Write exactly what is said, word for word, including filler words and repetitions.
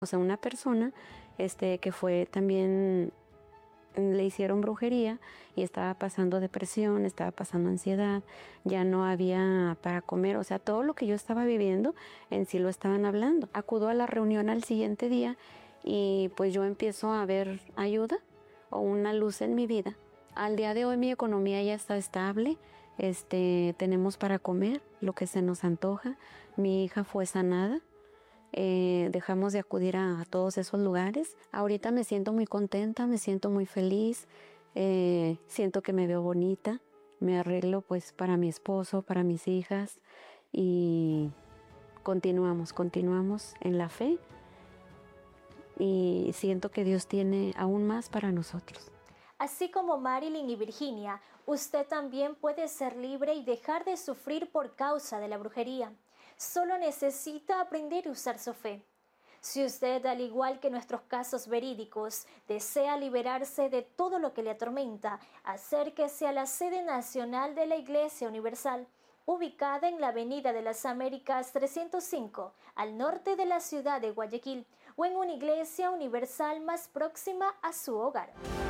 O sea, una persona este, que fue también, le hicieron brujería y estaba pasando depresión, estaba pasando ansiedad, ya no había para comer, o sea, todo lo que yo estaba viviendo en sí lo estaban hablando. Acudo a la reunión al siguiente día y pues yo empiezo a ver ayuda o una luz en mi vida. Al día de hoy mi economía ya está estable, este, tenemos para comer lo que se nos antoja, mi hija fue sanada. Eh, dejamos de acudir a, a todos esos lugares. Ahorita me siento muy contenta, me siento muy feliz, eh, siento que me veo bonita, me arreglo pues para mi esposo, para mis hijas y continuamos, continuamos en la fe y siento que Dios tiene aún más para nosotros. Así como Marilyn y Virginia, usted también puede ser libre y dejar de sufrir por causa de la brujería. Solo necesita aprender a usar su fe. Si usted, al igual que nuestros casos verídicos, desea liberarse de todo lo que le atormenta, acérquese a la sede nacional de la Iglesia Universal, ubicada en la Avenida de las Américas trescientos cinco, al norte de la ciudad de Guayaquil, o en una iglesia universal más próxima a su hogar.